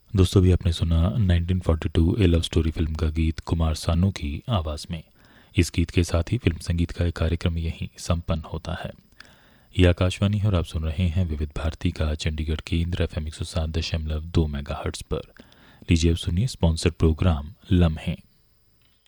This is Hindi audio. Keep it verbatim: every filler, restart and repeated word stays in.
दोस्तों भी आपने सुना नाइनटीन फोर्टी टू ए लव स्टोरी फिल्म का गीत कुमार सानू की आवाज़ में। इस गीत के साथ ही फिल्म संगीत का एक कार्यक्रम यहीं संपन्न होता है। ये आकाशवाणी है और आप सुन रहे हैं विविध भारती का चंडीगढ़ केंद्र एफ एम एक सौ सात दशमलव दो मेगा हर्ट्ज पर। लीजिए अब सुनिए स्पॉन्सर्ड प्रोग्राम लम्हे।